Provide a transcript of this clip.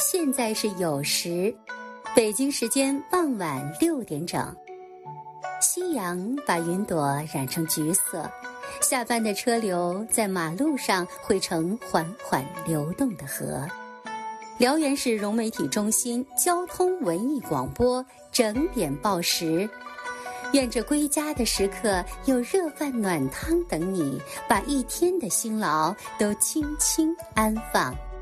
现在是酉时，北京时间傍晚6点整。夕阳把云朵染成橘色，下班的车流在马路上汇成缓缓流动的河。辽源市融媒体中心交通文艺广播整点报时，愿这归家的时刻有热饭暖汤等你，把一天的辛劳都轻轻安放。